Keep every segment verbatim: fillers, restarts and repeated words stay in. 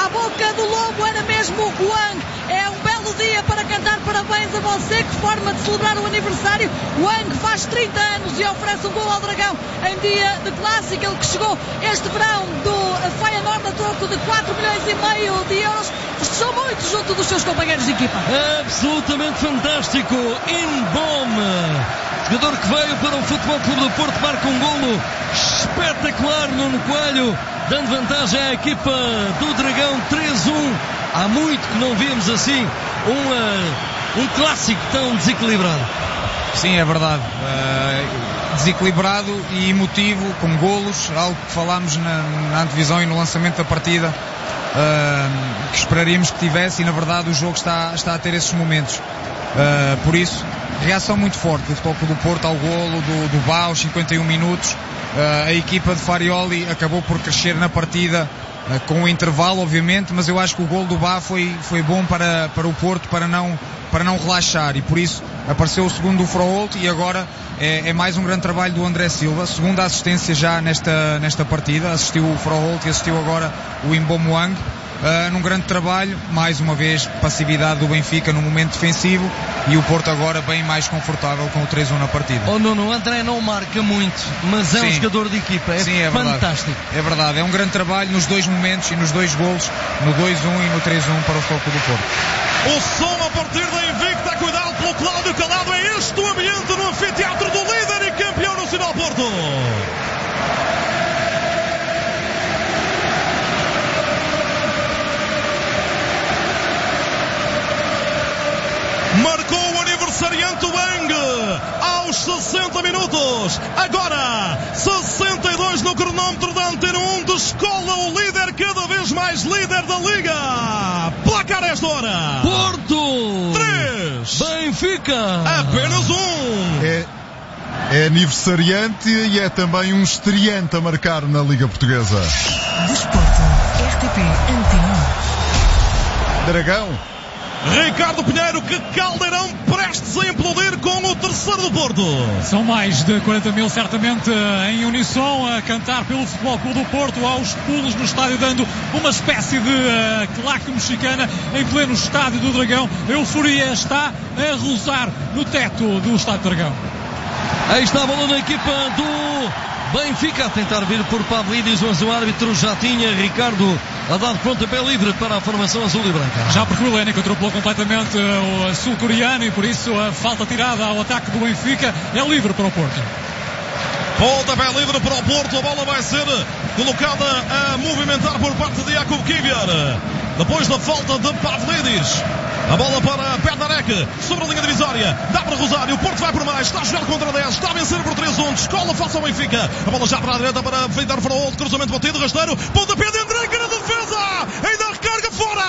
à boca do lobo era mesmo o Wang. É um belo dia para cantar parabéns a você, que forma de celebrar o aniversário. Wang faz trinta anos e oferece um gol ao Dragão em dia de clássico. Ele que chegou este verão do Feyenoord a troco de quatro milhões e meio de euros. Festejou muito junto dos seus companheiros de equipa. Absolutamente fantástico. Inbom, jogador que veio para o Futebol Clube do Porto, marca um golo espetacular. Nuno Coelho dando vantagem à equipa do Dragão, três a um. Há muito que não víamos assim um, um clássico tão desequilibrado. Sim, é verdade. Uh, desequilibrado e emotivo, com golos, algo que falámos na, na antevisão e no lançamento da partida, uh, que esperaríamos que tivesse, e na verdade o jogo está, está a ter esses momentos. Uh, por isso, reação muito forte do Futebol Clube do Porto ao golo do, do Bá aos cinquenta e um minutos. Uh, a equipa de Farioli acabou por crescer na partida, uh, com o intervalo obviamente, mas eu acho que o golo do Bá foi, foi bom para, para o Porto, para não, para não relaxar, e por isso apareceu o segundo do Froholt, e agora é, é mais um grande trabalho do André Silva, segunda assistência já nesta, nesta partida. Assistiu o Froholt e assistiu agora o Inbom Wang. Uh, num grande trabalho, mais uma vez passividade do Benfica no momento defensivo, e o Porto agora bem mais confortável com o três a um na partida. Oh Nuno, o André não marca muito, mas é Sim. um jogador de equipa, é, Sim, é fantástico. Verdade. É verdade, é um grande trabalho nos dois momentos e nos dois golos, no dois a um e no três a um para o Futebol Clube do Porto. O som a partir da Invicta, cuidado pelo Cláudio Calado, é este o ambiente no anfiteatro do líder e campeão nacional Porto. Marcou o aniversariante Wang aos sessenta minutos. Agora, sessenta e dois no cronómetro da Antena um. Descola o líder, cada vez mais líder da Liga. Placar esta hora: Porto três, Benfica apenas um. É, é aniversariante e é também um estreante a marcar na Liga Portuguesa. Desporto, R T P Antena um. Dragão. Ricardo Pinheiro, que caldeirão prestes a implodir com o terceiro do Porto. São mais de quarenta mil certamente em unissom a cantar pelo Futebol Clube do Porto, aos pulos no estádio, dando uma espécie de uh, claque mexicana em pleno estádio do Dragão. A euforia está a rozar no teto do estádio do Dragão. Aí está a bola na equipa do Benfica a tentar vir por Pavlidis, mas o árbitro já tinha Ricardo a dar pontapé livre para a formação azul e branca. Já porque o Lénico atropelou completamente o sul-coreano, e por isso a falta tirada ao ataque do Benfica é livre para o Porto. Pontapé livre para o Porto, a bola vai ser colocada a movimentar por parte de Jakub Kivior, depois da falta de Pavlidis. A bola para Bednarek, sobre a linha divisória, dá para Rosário, o Porto vai por mais, está a jogar contra dez, está a vencer por três a um, escola face ao Benfica. A bola já para a direita para Feitar Froholt, cruzamento batido, rasteiro, pontapé de André, na defesa, ainda a recarga fora.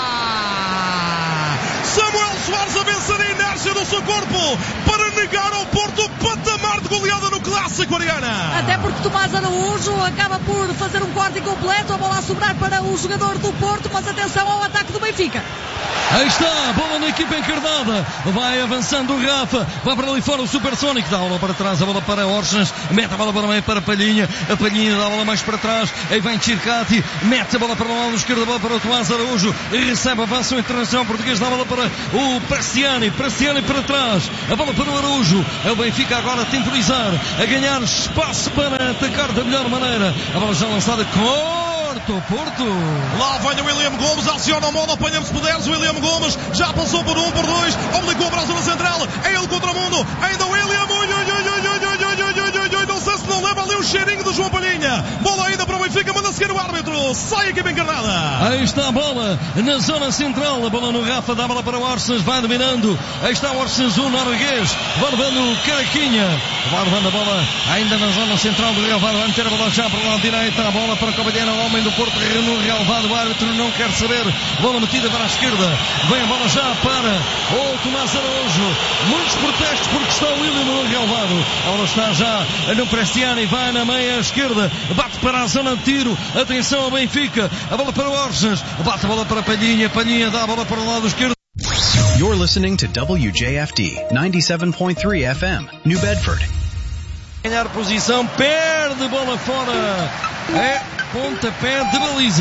Samuel Soares a vencer a inércia do seu corpo para negar ao Porto o patamar de goleada no Clássico, Ariana. Até porque Tomás Araújo acaba por fazer um corte incompleto, a bola a sobrar para o jogador do Porto, mas atenção ao ataque do Benfica. Aí está, bola na equipa encarnada, vai avançando o Rafa, vai para ali fora o Supersónico, dá a bola para trás, a bola para Orsens, mete a bola para o meio para Palhinha, a Palhinha dá a bola mais para trás, aí vem Circati, mete a bola para o lado esquerdo, a bola para o Tomás Araújo, recebe, avança o internacional português, dá a bola para o Prestiani, Prestiani para trás, a bola para o Araújo, é o Benfica agora a temporizar, a ganhar espaço para atacar da melhor maneira, a bola já lançada com Porto, Porto. Lá vem o William Gomes, aciona o modo, apanha-me se puderes. O William Gomes já passou por um, por dois, obligou a braço na central, é ele contra o mundo, ainda o William, ui, ui, ui, ui, ui, ui, ui, ui, ui, ui, não sei se não leva ali o cheirinho do João Palhinha. Bola ainda para o Benfica, manda seguir o árbitro, sai a equipa encarnada. Aí está a bola na zona central, a bola no Rafa, dá a bola para o Orsens, vai dominando, aí está o Orsens, o norueguês, vai levando o Caraquinha, vai levando a bola ainda na zona central do Real Vado, vai meter a bola já para o lado direito, a bola para o Cavalheiro, o homem do Porto no Real Vado, o árbitro não quer saber, bola metida para a esquerda, vem a bola já para o Tomás Araújo, muitos protestos porque está o William no Real Vado, a bola está já no Prestiani, vai na meia esquerda, bate para a zona de tiro, atenção ao Benfica, a bola para o Orsens, bate a bola para a Palhinha, Palhinha dá a bola para o lado esquerdo. You're listening to W J F D ninety-seven point three F M, New Bedford. Ganhar posição, perde bola fora, é pontapé de baliza.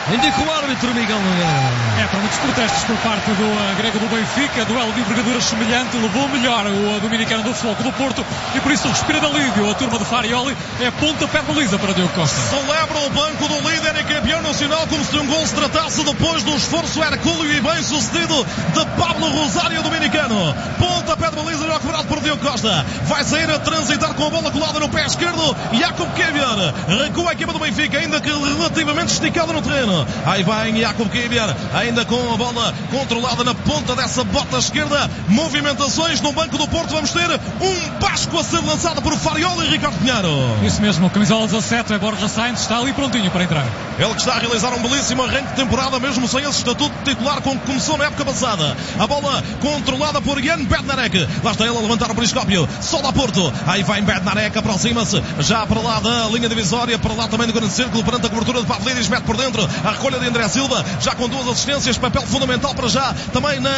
indica o árbitro Miguel Nogueira. É, para muitos protestos por parte do uh, grego do Benfica, duelo de envergadura semelhante, levou melhor o uh, dominicano do Futebol Clube do Porto e por isso respira de alívio a turma do Farioli. É pontapé de baliza para Diogo Costa. Celebra o banco do líder e campeão nacional como se de um gol se tratasse depois do esforço hercúleo e bem sucedido de Pablo Rosário, dominicano. Pontapé de baliza já cobrado por Diogo Costa. Vai sair a transitar com a bola colada no pé esquerdo. Jakub Kivior recua a equipa do Benfica, ainda que relativamente esticada no terreno. Aí vai Jakub Kivior, ainda com a bola controlada na ponta dessa bota esquerda. Movimentações no banco do Porto. Vamos ter um basco a ser lançado por Farioli e Ricardo Pinheiro. Isso mesmo, camisola dezassete, Borja Sainz está ali prontinho para entrar. Ele que está a realizar um belíssimo arranque de temporada, mesmo sem esse estatuto de titular com que começou na época passada. A bola controlada por Jan Bednarek. Lá está ele a levantar o periscópio. Só dá Porto. Aí vai Bednarek, aproxima-se já para lá da linha divisória, para lá também do grande círculo, perante a cobertura de Pavlidis, mete por dentro a recolha de André Silva, já com duas assistências, papel fundamental para já, também na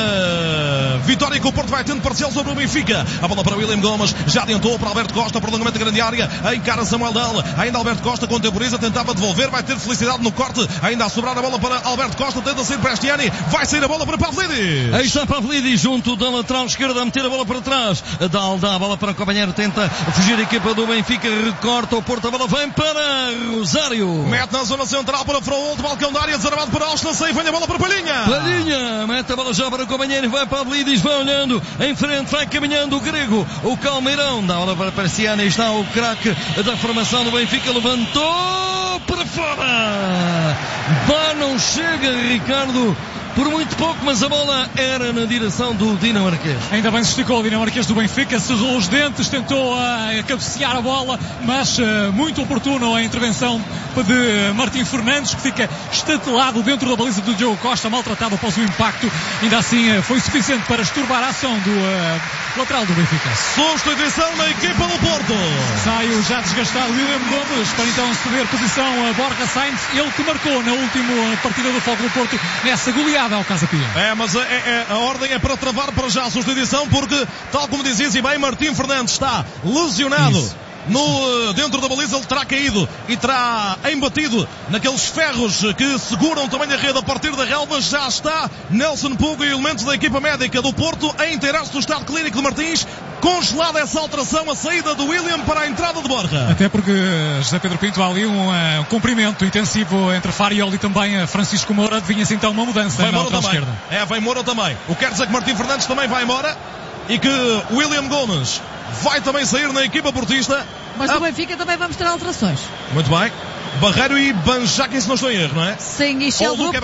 uh, vitória que o Porto vai tendo parcial sobre o Benfica. A bola para William Gomes, já adiantou para Alberto Costa, prolongamento da grande área, encara Samuel Dal, ainda Alberto Costa contemporiza, tentava devolver, vai ter felicidade no corte, ainda a sobrar a bola para Alberto Costa, tenta sair para Estiani, vai sair a bola para Pavlidis. Aí está Pavlidis junto da lateral esquerda a meter a bola para trás. Dal dá a bola para o companheiro, tenta fugir a equipa do Benfica, recorta o Porto, a bola vem para Rosário. Mete na zona central para Fraúl, balcão da área, desarmado para Austin, sai, vem a bola para Palhinha. Palhinha, mete a bola já para o companheiro, vai para Pavlidis, vai olhando em frente, vai caminhando o grego, o Calmeirão, dá a bola para Persiana, está o craque da formação do Benfica, levantou para fora. Pá, não chega, Ricardo, por muito pouco, mas a bola era na direção do dinamarquês. Ainda bem se esticou o dinamarquês do Benfica, cerrou os dentes, tentou uh, cabecear a bola, mas uh, muito oportuno a intervenção de Martim Fernandes, que fica estatelado dentro da baliza do Diogo Costa, maltratado após o impacto. Ainda assim uh, foi suficiente para esturbar a ação do uh, lateral do Benfica. Substituição na equipa do Porto. Sai o já desgastado William Gomes para então ceder posição a Borja Sainz, ele que marcou na última partida do Foco do Porto nessa goleada ao Casa Pia. É, mas é, é, a ordem é para travar para já a substituição, porque, tal como dizias e bem, Martim Fernandes está lesionado. Isso. No, dentro da baliza ele terá caído e terá embatido naqueles ferros que seguram também a rede a partir da relva. Já está Nelson Puga e elementos da equipa médica do Porto a inteirar-se do estado clínico de Martins. Congelada essa alteração, a saída do William para a entrada de Borja. Até porque, José Pedro Pinto, há ali um uh, cumprimento intensivo entre Farioli e também uh, Francisco Moura. Adivinha-se então uma mudança vai na lateral também. esquerda. É, vai Moura também. O que quer dizer que Martim Fernandes também vai embora e que William Gomes vai também sair na equipa portista. Mas no ah. Benfica também vamos ter alterações. Muito bem. Barreiro e Banjaquim, se não estou em erro, não é? Sim, e Sheldrup.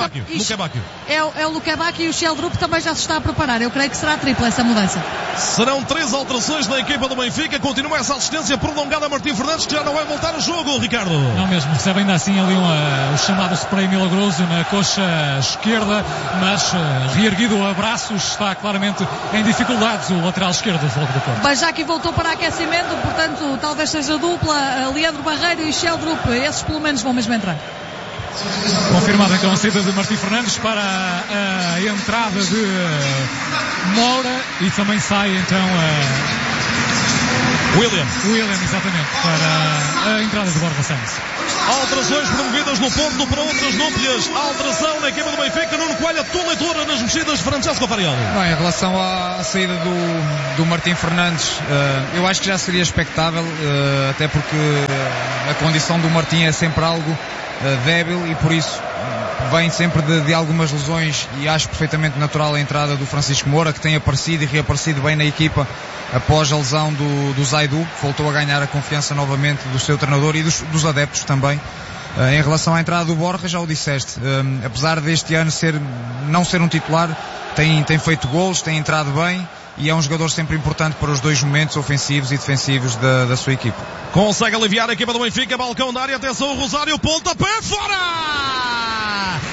É, é o Lukebakio e o Sheldrup também já se está a preparar. Eu creio que será tripla essa mudança. Serão três alterações na equipa do Benfica. Continua essa assistência prolongada a Martim Fernandes, que já não vai voltar ao jogo, Ricardo. Não mesmo, recebe ainda assim ali um, o chamado spray milagroso na coxa esquerda, mas uh, reerguido a braços, está claramente em dificuldades o lateral esquerdo do Fogo do Porto. Banjaquim voltou para aquecimento, portanto talvez seja dupla, uh, Leandro Barreiro e Sheldrup. Esses pelo menos vão mesmo entrar. Confirmada então a saída de Martim Fernandes para a, a entrada de Moura e também sai então a William. William, exatamente, para a entrada de Borja Sainz. Alterações promovidas no Porto para outras núcleas. Alteração na equipa do Benfica. Nuno Coelho, a tua leitura nas mexidas de Francesco Farioli. Bem, em relação à saída do, do Martim Fernandes, uh, eu acho que já seria expectável, uh, até porque a condição do Martim é sempre algo uh, débil e por isso vem sempre de, de algumas lesões, e acho perfeitamente natural a entrada do Francisco Moura, que tem aparecido e reaparecido bem na equipa após a lesão do, do Zaidu, que voltou a ganhar a confiança novamente do seu treinador e dos, dos adeptos também. Uh, em relação à entrada do Borja, já o disseste, uh, apesar deste ano ser, não ser um titular, tem, tem feito golos, tem entrado bem e é um jogador sempre importante para os dois momentos ofensivos e defensivos da, da sua equipa. Consegue aliviar a equipa do Benfica, balcão da área, atenção o Rosário, pontapé fora!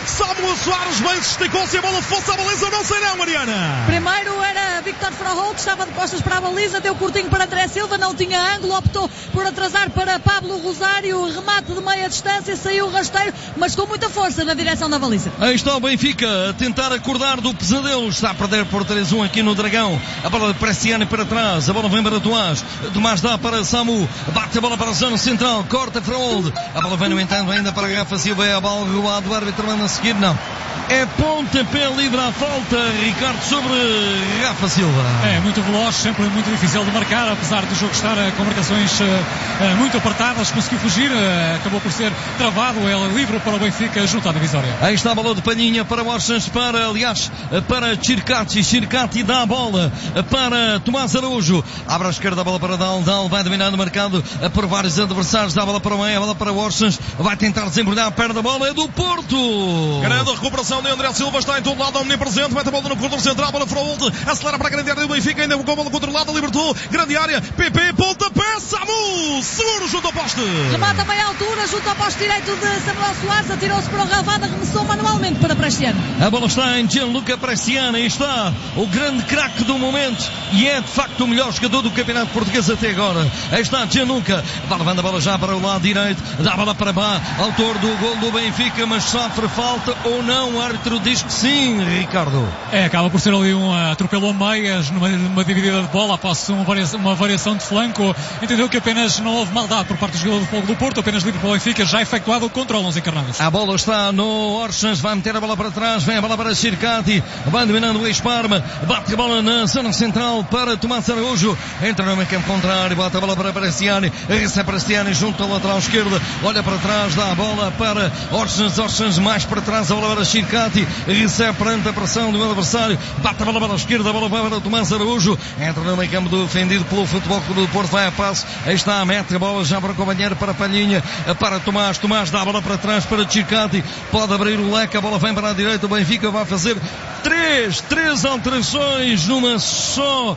Samuel Soares bem se esticou, se a bola fosse à baliza, não sei não, Mariana. Primeiro era Victor Frahol, que estava de costas para a baliza, deu curtinho para André Silva, não tinha ângulo, optou por atrasar para Pablo Rosário, remate de meia distância, saiu rasteiro, mas com muita força na direção da baliza. Aí está o Benfica a tentar acordar do pesadelo, está a perder por três a um aqui no Dragão. A bola de Preciani para trás, a bola vem para Tomás, Tomás dá para Samu, bate a bola para a zona central, corta Frahol, a bola vem no entanto ainda para Rafa Silva, é a bola roubada, o árbitro manda a seguir, não. É pontapé livre à falta, Ricardo, sobre Rafa Silva. É muito veloz, sempre muito difícil de marcar, apesar do jogo estar com marcações uh, muito apertadas, conseguiu fugir, uh, acabou por ser travado, é livre para o Benfica junto à divisória. Aí está a bola de Palhinha para Orsens, para, aliás, para Circati, Circati dá a bola para Tomás Araújo, abre à esquerda a bola para Dal, Dal vai dominando, marcado por vários adversários, dá a bola para o meio, a bola para Orsens, vai tentar desembrulhar, perde a bola, é do Porto. Grande recuperação de André Silva, está em todo lado, omnipresente, mete a bola no corredor central, bola Frahol, acelera para a grande área do Benfica, ainda com a bola controlada, libertou, grande área, P P, pontapé, Samu, seguro junto ao poste. Remata a meia altura, junto ao poste direito de Samuel Soares, atirou-se para o Ravada, arremessou manualmente para Prestiani. A bola está em Gianluca Prestiani, e está o grande craque do momento, e é de facto o melhor jogador do campeonato português até agora. Aí está Gianluca, vai levando a bola já para o lado direito, dá a bola para Bá, autor do gol do Benfica, mas sofre falta ou não? O árbitro diz que sim, Ricardo. É, acaba por ser ali um uh, atropelo a meias numa, numa dividida de bola após uma variação, uma variação de flanco. Entendeu que apenas não houve maldade por parte do jogador do Fogo do Porto, apenas livre para o Benfica, já efetuado o controle nos encarnados. A bola está no Orsens, vai meter a bola para trás, vem a bola para Circati, vai dominando o ex-Parma, bate a bola na zona central para Tomás Araújo, entra no meio campo contrário, bate a bola para Prestiani, recebe Prestiani junto à lateral esquerda, olha para trás, dá a bola para Orsens, Orsens mais para trás, a bola para Circati, recebe perante a pressão do adversário, bate a bola para a esquerda, a bola vai para Tomás Araújo, entra no meio campo defendido pelo Futebol Clube do Porto, vai a passo, aí está, mete a bola já para o companheiro, para Palhinha, para Tomás, Tomás dá a bola para trás para Circati, pode abrir o leque, a bola vem para a direita, o Benfica vai fazer três, três alterações numa só,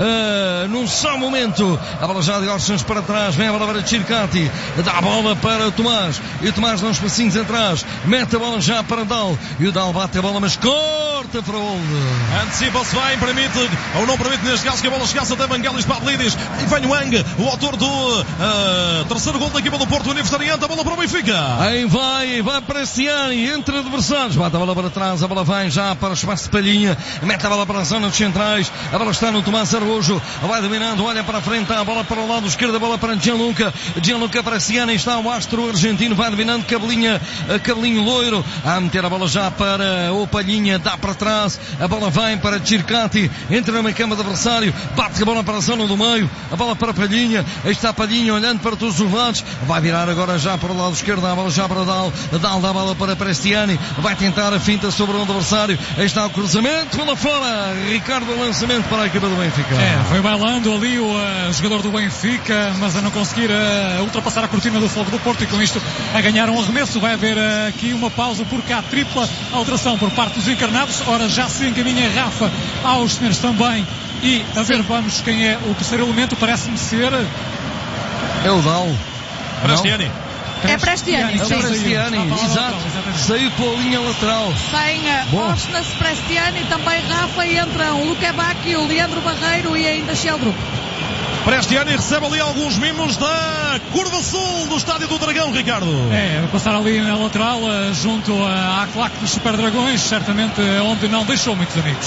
uh, num só momento, a bola já de Orsens para trás, vem a bola para Circati, dá a bola para Tomás, e o Tomás dá uns passinhos atrás, mete a bola já para Dal, e o Dal bate a bola, mas corta Frahol. Antecipa-se bem, permite, ou não permite neste caso que a bola chegasse até Vangelis Pavlidis, e vem o Ang, o autor do uh, terceiro gol da equipa do Porto Universitariante, a bola para o Benfica. Aí vai, vai para Ciani, entre adversários, bate a bola para trás, a bola vem já para o espaço de Palhinha, mete a bola para a zona dos centrais, a bola está no Tomás Araújo, vai dominando, olha para a frente, a bola para o lado esquerdo, a bola para Gianluca, Gianluca para Ciani, está o astro argentino, vai dominando, cabelinha, cabelinho loiro, a meter a bola já para o Palhinha, dá para trás, a bola vem para Circati, entra no meio campo do adversário, bate a bola para a zona do meio, a bola para Palhinha, aí está Palhinha olhando para todos os lados, vai virar agora já para o lado esquerdo, a bola já para o Dal, Dal dá a bola para Prestiani, vai tentar a finta sobre o adversário, aí está o cruzamento, bola fora, Ricardo, lançamento para a equipa do Benfica. É, foi bailando ali o uh, jogador do Benfica, mas a não conseguir uh, ultrapassar a cortina do Fogo do Porto, e com isto a ganhar um arremesso. Vai haver uh, aqui uma pausa por cá, tripla alteração por parte dos encarnados. Ora, já se encaminha Rafa aos senhores também, e a ver, vamos, quem é o terceiro elemento, parece-me ser é o Dal. Prestiani. É Prestiani, é Prestiani, exato, saiu pela linha lateral. Sem uh, Orsnes, Prestiani, também Rafa, e entram o Luque Bacchio, o Leandro Barreiro e ainda Sheldrup. Prestiani recebe ali alguns mimos da curva sul do Estádio do Dragão, Ricardo. É, passar ali na lateral, uh, junto à claque dos Super Dragões, certamente uh, onde não deixou muitos amigos.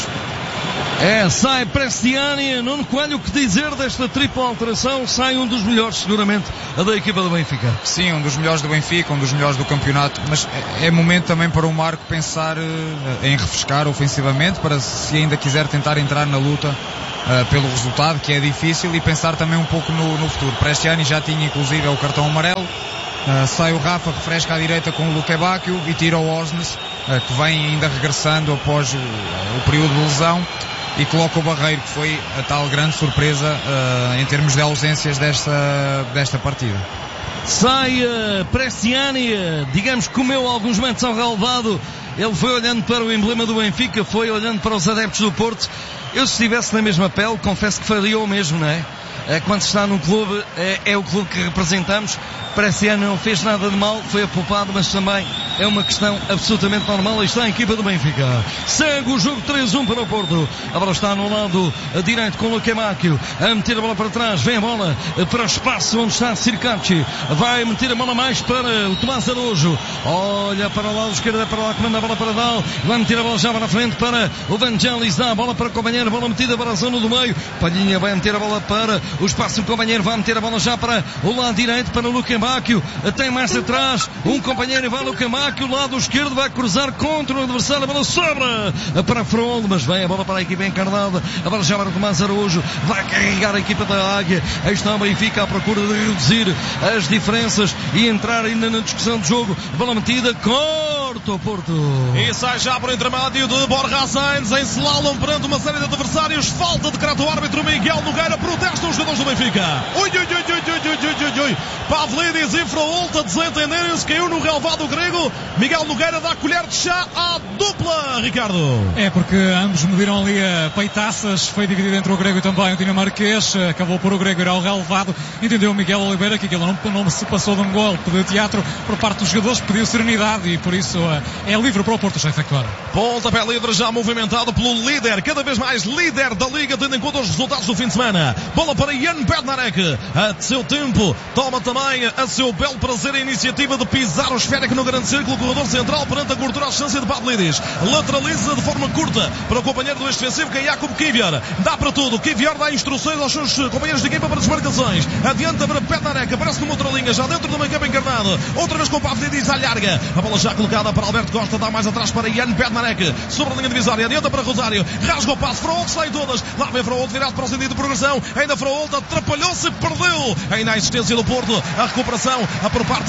É, sai Prestiani, Nuno Coelho, o que dizer desta tripla alteração? Sai um dos melhores, seguramente, da equipa do Benfica. Sim, um dos melhores do Benfica, um dos melhores do campeonato, mas é momento também para o Marco pensar uh, em refrescar ofensivamente, para se ainda quiser tentar entrar na luta uh, pelo resultado, que é difícil, e pensar também um pouco no, no futuro. Prestiani já tinha inclusive o cartão amarelo, uh, sai o Rafa, refresca à direita com o Luque Bacchio e tira o Orsnes, uh, que vem ainda regressando após o, o período de lesão, e coloca o Barreiro, que foi a tal grande surpresa uh, em termos de ausências desta, desta partida. Sai uh, Prestiani, uh, digamos que comeu alguns metros ao relevado, ele foi olhando para o emblema do Benfica, foi olhando para os adeptos do Porto. Eu, se estivesse na mesma pele, confesso que faria o mesmo, não é? Uh, quando se está num clube, é, é o clube que representamos. Prestiani não fez nada de mal, foi apupado, mas também é uma questão absolutamente normal. Aí está a equipa do Benfica. Segue o jogo três a um para o Porto. A bola está no lado direito com o Luquemáquio. A meter a bola para trás. Vem a bola para o espaço onde está Sirkachi. Vai meter a bola mais para o Tomás Araújo. Olha para o lado esquerdo, é para lá que manda a bola para Dal. Vai meter a bola já para a frente para o Vangelis. Dá a bola para o companheiro. Bola metida para a zona do meio. Palhinha vai meter a bola para o espaço do companheiro. Vai meter a bola já para o lado direito para o Luquemáquio. Tem mais atrás um companheiro e vai o Luquemáquio. O lado esquerdo vai cruzar contra o adversário. A bola sobra para Frol, mas vem a bola para a equipa encarnada. A bola já para o Tomás Araújo. Vai carregar a equipa da Águia. Aí está o Benfica à procura de reduzir as diferenças e entrar ainda na discussão do jogo. Bola metida, corta o Porto. E sai já para o intermédio de Borja Sainz em slalom perante uma série de adversários. Falta de decreto o árbitro Miguel Nogueira. Protestam os jogadores do Benfica. Ui, ui, ui, ui, ui, ui, ui, ui. Pavlidis e Fraolta desentenderem-se. Caiu no relvado grego. Miguel Nogueira dá colher de chá à dupla, Ricardo. É porque ambos mediram ali a peitaças. Foi dividido entre o grego e também o dinamarquês. Acabou por o grego ir ao relvado. Entendeu o Miguel Oliveira que aquilo não, não se passou de um gol de teatro por parte dos jogadores. Pediu serenidade e por isso é livre para o Porto já efetuar. Pontapé livre já movimentado pelo líder, cada vez mais líder da Liga, tendo em conta os resultados do fim de semana. Bola para Jan Bednarek. A seu tempo, toma também a seu belo prazer a iniciativa de pisar o esférico no grande círculo, corredor central perante a cobertura à distância de Pavlidis. Lateraliza de forma curta para o companheiro do ex-defensivo, que é Jakub Kivior. Dá para tudo. Kivior dá instruções aos seus companheiros de equipa para desmarcações. Adianta para Bednarek, aparece numa outra linha, já dentro do meio campo encarnado. Outra vez com Pavlidis à larga. A bola já colocada para Alberto Costa, dá mais atrás para Jan Bednarek. Sobre a linha divisória, adianta para Rosário. Rasga o passo, Fraolta sai todas. Lá vem Fraolta virado para o sentido de progressão. Ainda Fraolta atrapalhou-se, perdeu. Ainda a existência do Porto. A recuperação a por parte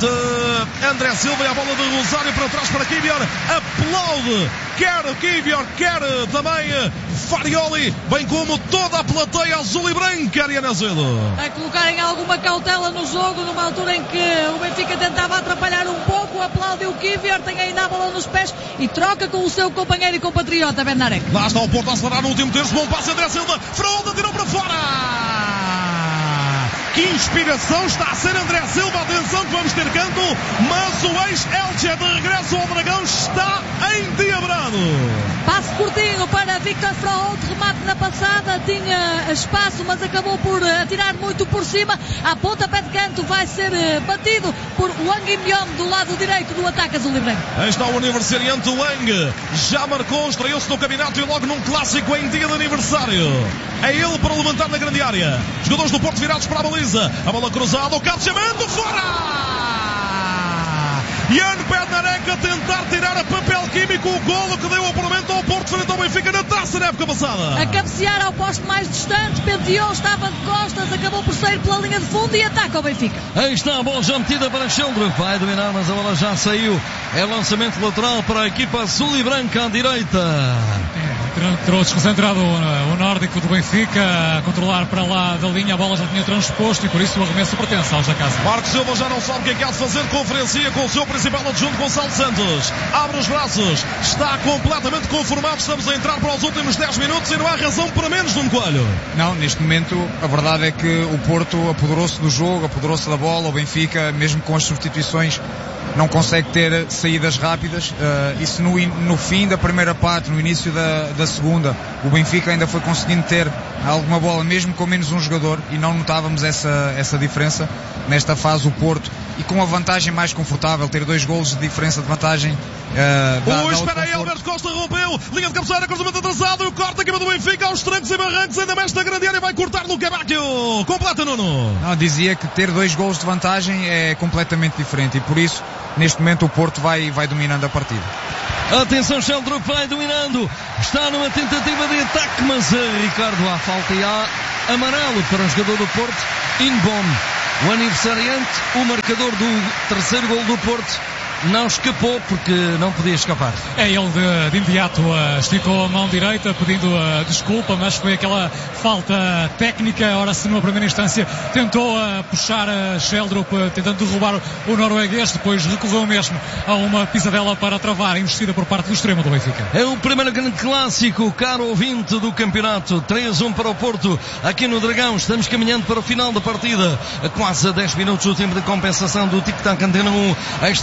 de André Silva e a bola de Rosário para trás para Kivior. Aplaude. Quer Kivior, quer também Farioli, bem como toda a plateia azul e branca, Ariana Zelo. A colocarem alguma cautela no jogo, numa altura em que o Benfica tentava atrapalhar um pouco, aplaude o Kivior, tem ainda a bola nos pés e troca com o seu companheiro e compatriota Bednarek. Lá está o Porto a acelerar no último terço, bom passe André Silva, Fraolta tirou para fora. Que inspiração está a ser André Silva, atenção que vamos ter canto, mas o ex-Elche de regresso ao Dragão está endiabrado. Passe curtinho para Victor Fraolta, remate na passada, tinha espaço, mas acabou por atirar muito por cima. A pontapé de canto vai ser batido por Wang Imyon do lado direito do ataque azul e branco. Aí está o aniversariante Wang, já marcou, estreou-se no campeonato e logo num clássico em dia de aniversário. É ele para levantar na grande área. Jogadores do Porto virados para a baliza. A bola cruzada, o cabeceamento, fora! Jan Bednarek a tentar tirar a papel químico o golo que deu o apuramento ao Porto frente ao Benfica na taça na época passada. A cabecear ao posto mais distante, penteou, estava de costas, acabou por sair pela linha de fundo e ataca ao Benfica. Aí está a bola já metida para Sheldrick, vai dominar, mas a bola já saiu. É lançamento lateral para a equipa azul e branca à direita. É, entrou desconcentrado o nórdico do Benfica a controlar para lá da linha, a bola já tinha transposto e por isso o arremesso pertence aos da casa. Marcos Silva já não sabe o que é que há de fazer, conferencia com o seu principal adjunto Gonçalo Santos, abre os braços, está completamente conformado, estamos a entrar para os últimos dez minutos e não há razão para menos de um Coelho. Não, neste momento a verdade é que o Porto apoderou-se do jogo, apoderou-se da bola, o Benfica mesmo com as substituições não consegue ter saídas rápidas, uh, e se no, no fim da primeira parte, no início da, da segunda, o Benfica ainda foi conseguindo ter alguma bola mesmo com menos um jogador e não notávamos essa, essa diferença. Nesta fase o Porto, e com a vantagem mais confortável, ter dois golos de diferença de vantagem, uh, dá, Ui, dá espera aí, Alberto Costa rompeu, linha de cabeceira, cruzamento atrasado, e o corte aqui do Benfica aos trancos e barrancos, ainda mais na grande área, vai cortar no Luquemáquio. Completa, Nuno. Não, dizia que ter dois golos de vantagem é completamente diferente e por isso neste momento o Porto vai, vai dominando a partida. Atenção, Sheldrick vai dominando, está numa tentativa de ataque, mas uh, Ricardo, há falta e há amarelo para o jogador do Porto, Inbom, o aniversariante, o marcador do terceiro gol do Porto. Não escapou porque não podia escapar. É, ele de, de imediato uh, esticou a mão direita pedindo uh, desculpa, mas foi aquela falta técnica. Ora, se numa primeira instância tentou uh, puxar a uh, Sheldrick, uh, tentando derrubar o, o norueguês, depois recorreu mesmo a uma pisadela para travar, investida por parte do extremo do Benfica. É o primeiro grande clássico, caro ouvinte do campeonato, três a um para o Porto, aqui no Dragão. Estamos caminhando para o final da partida, quase a dez minutos do tempo de compensação do Tic-Tac Antena um. Aí está a bola para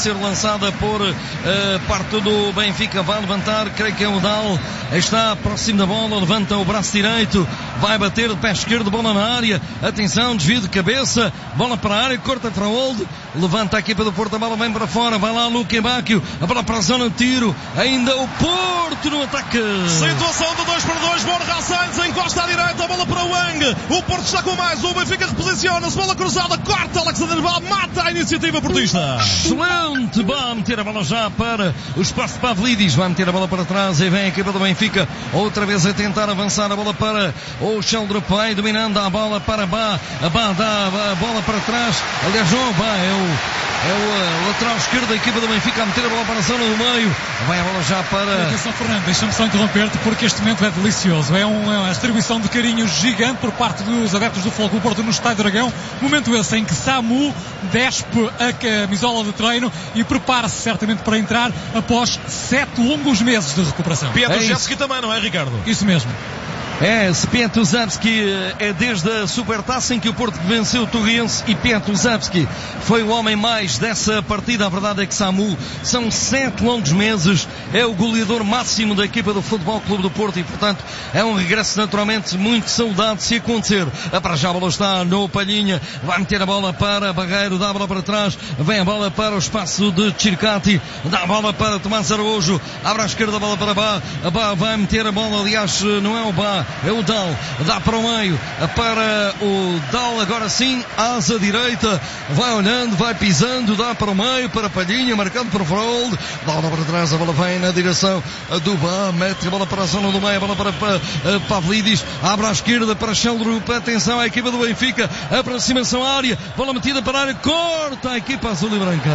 ser lançada por uh, parte do Benfica. Vai levantar, creio que é o Dal. Está próximo da bola, levanta o braço direito, vai bater de pé esquerdo, bola na área. Atenção, desvio de cabeça, bola para a área, corta para o Old. Levanta a equipa do Porto, a bola vem para fora, vai lá Luque Bacchio, a bola para a zona de tiro. Ainda o Porto no ataque. Situação de dois para dois, Borja Sainz encosta à direita, a bola para o Wang. O Porto está com mais, o Benfica reposiciona-se, bola cruzada, corta Alexander Bá, mata a iniciativa portista. Excelente, vai meter a bola já para o espaço de Pavlidis, vai meter a bola para trás e vem a equipa do Benfica, outra vez a tentar avançar, a bola para o Sheldrup, vai dominando a bola para Bá, a Bá dá a bola para trás, aliás não, Bá é o É o lateral esquerdo da equipa do Benfica a meter a bola para a zona do meio. Vai a bola já para... Atenção, Fernando, deixa-me só interromper-te porque este momento é delicioso. É uma distribuição de carinho gigante por parte dos adeptos do Futebol Clube Porto no Estádio Dragão. Momento esse em que Samu despe a camisola de treino e prepara-se certamente para entrar após sete longos meses de recuperação. Pietruszewski também, não é, Ricardo? Isso mesmo. É, Pietruszewski é desde a Supertaça em que o Porto venceu o Torriense e Pietruszewski foi o homem mais dessa partida. A verdade é que Samu são sete longos meses, é o goleador máximo da equipa do Futebol Clube do Porto e portanto é um regresso naturalmente muito saudado se acontecer. Para já a bola está no Palhinha, vai meter a bola para Barreiro, dá a bola para trás, vem a bola para o espaço de Circati, dá a bola para Tomás Araújo, abre à esquerda a bola para Bá, a Bá vai meter a bola, aliás não é o Bá, é o Dal, dá para o meio, para o Dal, agora sim, asa direita, vai olhando, vai pisando, dá para o meio, para Palhinha, marcando para o Frold, dá a bola para trás, a bola vem na direção do Bá, mete a bola para a zona do meio, a bola para, para uh, Pavlidis, abre à esquerda para Sheldrup, atenção à equipa do Benfica, aproximação à área, bola metida para a área, corta a equipa azul e branca.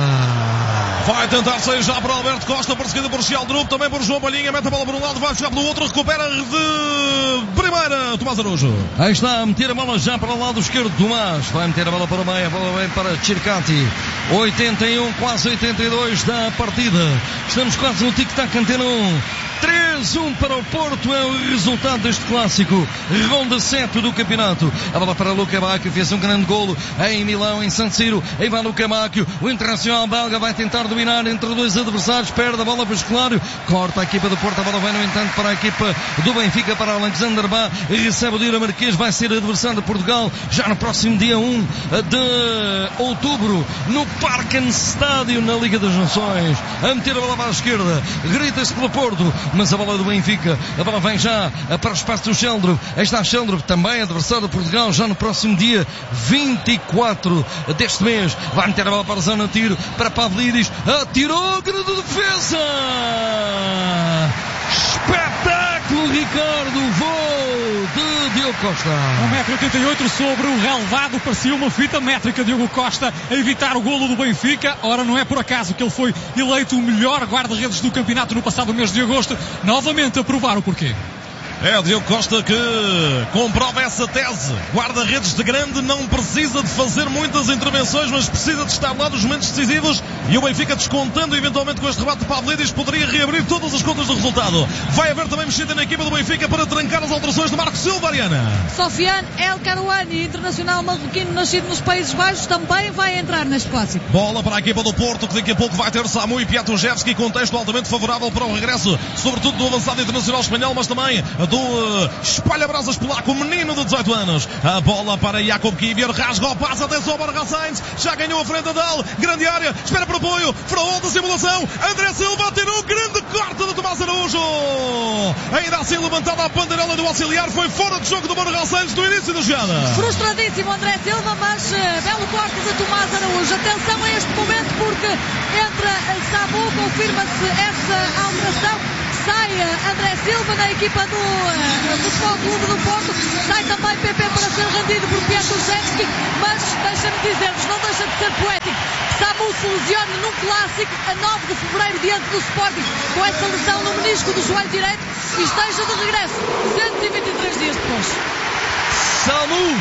Vai tentar sair já para Alberto Costa, perseguido por Sheldrup, também por João Palhinha, mete a bola por um lado, vai buscar pelo outro, recupera de primeira, Tomás Araújo. Aí está a meter a bola já para o lado esquerdo, Tomás. Vai meter a bola para o meio, a bola vem para Circati. oitenta e um, quase oitenta e dois da partida. Estamos quase no tic-tac, Antena um. três a um para o Porto é o resultado deste clássico. Ronda sete do campeonato. A bola para Luque Bacchio, fez um grande golo em Milão, em San Siro. Aí vai Luque Bacchio. O Internacional belga vai tentar dominar entre dois adversários. Perde a bola para o Escolário. Corta a equipa do Porto. A bola vem, no entanto, para a equipa do Benfica, para Alexander Bá. Recebe o dinamarquês. Vai ser adversário de Portugal já no próximo dia um de outubro no Parken Estádio, na Liga das Nações. A meter a bola para a esquerda. Grita-se pelo Porto, mas a bola do Benfica, a bola vem já para o espaço do Sheldrup. Aí está Sheldrup, também adversário de Portugal, já no próximo dia vinte e quatro deste mês. Vai meter a bola para a zona de tiro, para Pavlidis, atirou, grande defesa! Espetáculo, Ricardo, voo de Diogo Costa. um metro e oitenta e oito sobre o relevado, parecia uma fita métrica. Diogo Costa a evitar o golo do Benfica. Ora, não é por acaso que ele foi eleito o melhor guarda-redes do campeonato no passado mês de agosto, novamente a provar o porquê. É o Diogo Costa que comprova essa tese. Guarda-redes de grande não precisa de fazer muitas intervenções, mas precisa de estar lá nos momentos decisivos. E o Benfica, descontando eventualmente com este rebate de Pavlidis, poderia reabrir todas as contas do resultado. Vai haver também mexida na equipa do Benfica para trancar as alterações de Marco Silva, Ariana. Sofiane El Karouani, internacional marroquino nascido nos Países Baixos, também vai entrar neste clássico. Bola para a equipa do Porto, que daqui a pouco vai ter Samu e Pietruszewski, contexto altamente favorável para o regresso, sobretudo do avançado internacional espanhol, mas também do uh, espalha-brasas polaco, o menino de dezoito anos. A bola para Jakub Kivior, rasga o passe, atenção para Borja Sainz, já ganhou a frente dele, grande área, espera para apoio, Fraude da simulação, André Silva tirou, grande corte de Tomás Araújo. Ainda assim levantada a bandeirela do auxiliar, foi fora de jogo do Borja Sainz no início da jogada. Frustradíssimo André Silva, mas uh, belo corte de Tomás Araújo. Atenção a este momento porque entra Samu, confirma-se essa alteração. Sai André Silva na equipa do uh, Futebol Clube do Porto. Sai também P P para ser rendido por Pietruszewski. Mas deixa-me dizer-vos, não deixa de ser poético. Samu se lesiona num clássico a nove de fevereiro diante do Sporting com essa lesão no menisco do joelho direito e esteja de regresso cento e vinte e três dias depois. Samu!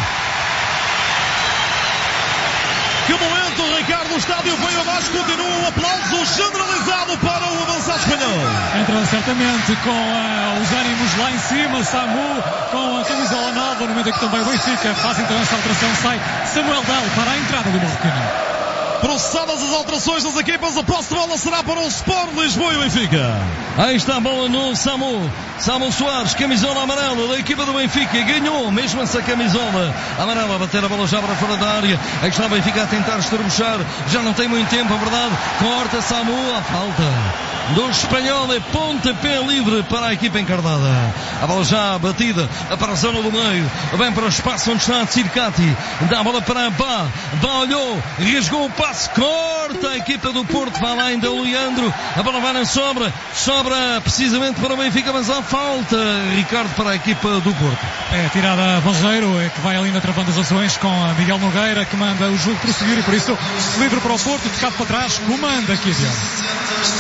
Que momento, Ricardo, o estádio veio abaixo, continua um aplauso generalizado para o avançado espanhol. Entra certamente com uh, os ânimos lá em cima, Samu com a camisola nova, no momento em que também o Benfica faz então esta alteração, sai Samuel Dal para a entrada do marroquino. processadas as alterações das equipas, a posse de bola será para o Sport Lisboa e Benfica. Aí está a bola no Samu. Samu Soares, camisola amarela da equipa do Benfica. Ganhou mesmo essa camisola amarela. A bater a bola já para fora da área. Aí está o Benfica a tentar estrebuchar. Já não tem muito tempo, a verdade. Corta Samu, a falta do espanhol, é pontapé livre para a equipa encarnada. A bola já batida para a zona do meio. Vem para o espaço onde está Circati. Dá a bola para Bá. Bá olhou, riscou o passe. Corta a equipa do Porto. Vai lá ainda o Leandro. A bola vai na sobra. Sobra precisamente para o Benfica, mas há falta, Ricardo, para a equipa do Porto. É tirada Banzeiro, é que vai ali na travando as ações com a Miguel Nogueira, que manda o jogo prosseguir e por isso livre para o Porto, tocado para trás, comanda aqui adiante.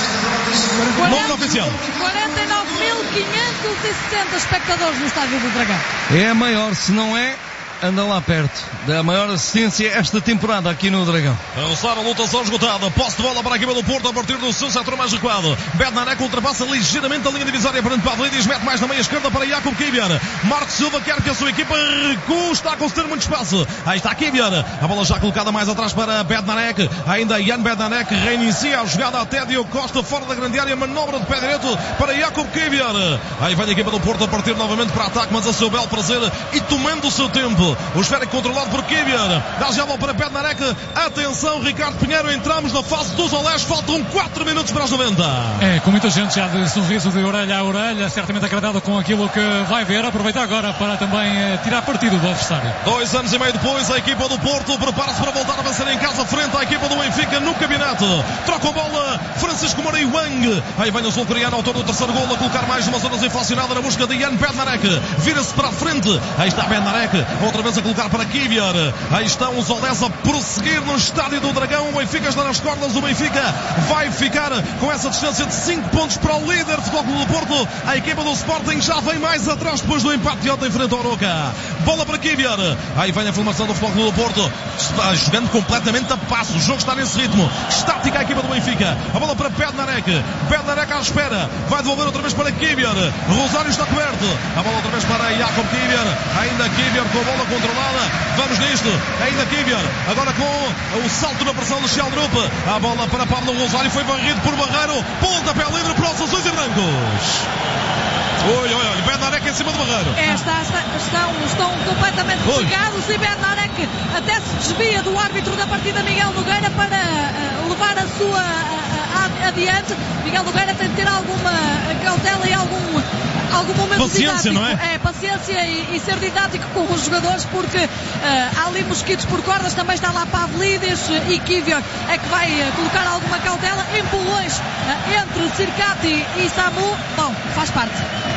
Nome oficial. quarenta e nove mil quinhentos e sessenta espectadores no Estádio do Dragão. É a maior, se não é, anda lá perto da maior assistência esta temporada aqui no Dragão. A usar a lutação esgotada. Posse de bola para a equipa do Porto a partir do seu setor mais recuado. Bednarek ultrapassa ligeiramente a linha divisória perante Pavlidis. Mete mais na meia esquerda para Jakub Kivior. Marcos Silva quer que a sua equipa recue. Está a conceder muito espaço. Aí está Kivior. A bola já colocada mais atrás para Bednarek. Ainda Jan Bednarek reinicia a jogada até Diogo Costa fora da grande área. Manobra de pé direito para Jakub Kivior. Aí vai a equipa do Porto a partir novamente para ataque, mas a seu belo prazer e tomando o seu tempo. O esférico controlado por Kivior. Dá já a bola para Bednarek. Atenção, Ricardo Pinheiro. Entramos na fase dos olés. Faltam quatro minutos para as noventa. É, com muita gente já de sorriso de orelha a orelha. Certamente agradado com aquilo que vai ver. Aproveita agora para também eh, tirar partido do adversário. Dois anos e meio depois, a equipa do Porto prepara-se para voltar a vencer em casa frente à equipa do Benfica no campeonato. Troca a bola Francisco Moura e Wang. Aí vem o sul-coreano, autor do terceiro gol, a colocar mais uma zona inflacionada na busca de Jan Bednarek. Vira-se para a frente. Aí está Bednarek. Outra vez a colocar para Kivior. Aí estão os olés a prosseguir no Estádio do Dragão. O Benfica está nas cordas. O Benfica vai ficar com essa distância de cinco pontos para o líder Futebol Clube do Porto. A equipa do Sporting já vem mais atrás depois do empate de ontem frente ao Aroca. Bola para Kivior. Aí vem a formação do Futebol Clube do Porto. Está jogando completamente a passo. O jogo está nesse ritmo. Estática a equipa do Benfica. A bola para Bednarek. Bednarek à espera. Vai devolver outra vez para Kivior. Rosário está coberto. A bola outra vez para Jakub Kivior. Ainda Kivior com a bola controlada. Vamos nisto. Ainda Kivior. Agora com o salto na pressão do Sheldrup. A bola para Pablo Rosário. Foi varrido por Barreiro. Pontapé livre para os azuis e brancos. Oi, oi, oi. Bednarek em cima do Barreiro. É, está, está, estão, estão completamente ligados e Bednarek até se desvia do árbitro da partida, Miguel Nogueira, para uh, levar a sua uh, adiante. Miguel Nogueira tem de ter alguma cautela e algum, algum momento paciência, didático. Não é? É, paciência e, e ser didático com os jogadores, porque uh, há ali mosquitos por cordas. Também está lá Pavlidis e Kivior é que vai uh, colocar alguma cautela. Empurrões uh, entre Circati e Samu. Bom, faz parte.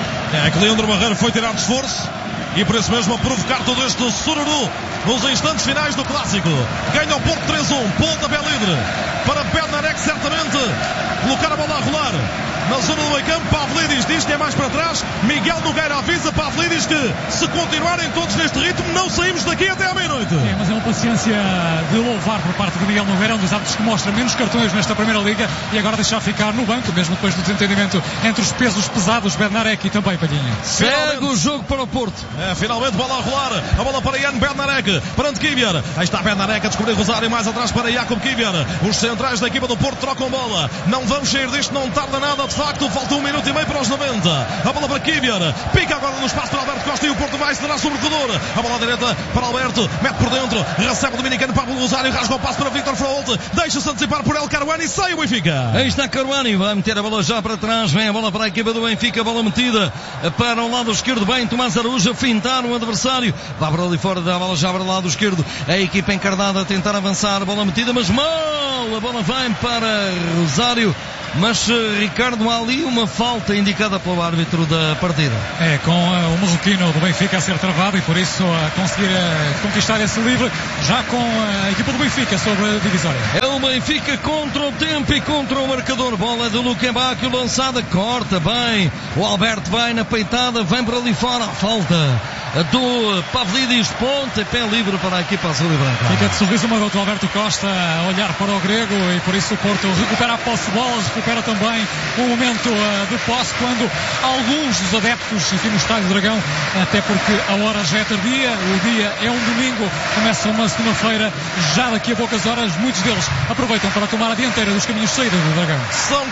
É que Leandro Barreiro foi tirar de esforço e por isso mesmo a provocar todo este sururu nos instantes finais do Clássico. Ganha o Porto três a um. Pontapé livre para Bednarek, certamente colocar a bola a rolar na zona do meio campo. Pavlidis diz que é mais para trás. Miguel Nogueira avisa Pavlidis que se continuarem todos neste ritmo não saímos daqui até à meia-noite. É, mas é uma paciência de louvar por parte de Miguel Nogueira, um dos árbitros que mostra menos cartões nesta primeira liga e agora deixar ficar no banco, mesmo depois do desentendimento entre os pesos pesados, Bednarek e também Palhinha. Segue o jogo para o Porto. É, finalmente bola a rolar. A bola para Jan Bednarek, perante Kivior. Aí está Bednarek a descobrir Rosário, mais atrás para Jakub Kivior. Os centrais da equipa do Porto trocam bola. Não vamos sair disto, não tarda nada. De facto, falta um minuto e meio para os noventa. A bola para Kivior. Pica agora no espaço para Alberto Costa e o Porto vai acelerar sobre o corredor. A bola à direita para Alberto. Mete por dentro. Recebe o dominicano Pablo Rosário. Rasga o passo para Victor Frault. Deixa-se antecipar por El Caruani e sai o Benfica. Aí está Caruani. Vai meter a bola já para trás. Vem a bola para a equipa do Benfica. A bola metida para o lado esquerdo. Bem, Tomás Araújo a fintar o adversário. Vai para ali fora da bola já para o lado esquerdo. A equipa encarnada a tentar avançar. A bola metida, mas mal. A bola vai para Rosário. Mas, Ricardo, há ali uma falta indicada pelo árbitro da partida. É, com uh, o marroquino do Benfica a ser travado e por isso a uh, conseguir uh, conquistar esse livre, já com uh, a equipa do Benfica sobre a divisória. É o Benfica contra o tempo e contra o marcador. Bola do Luquembaque, lançada, corta bem. O Alberto vai na peitada, vem para ali fora. A falta do Pavlidis. Ponte, pé livre para a equipa azul e branca. Fica de sorriso o maroto Alberto Costa a olhar para o grego, e por isso o Porto recupera a posse de bolas, recupera também o momento uh, de posse, quando alguns dos adeptos aqui no Estádio do Dragão, até porque a hora já é tardia, o dia é um domingo, começa uma segunda-feira, já daqui a poucas horas, muitos deles aproveitam para tomar a dianteira dos caminhos de saída do Dragão. São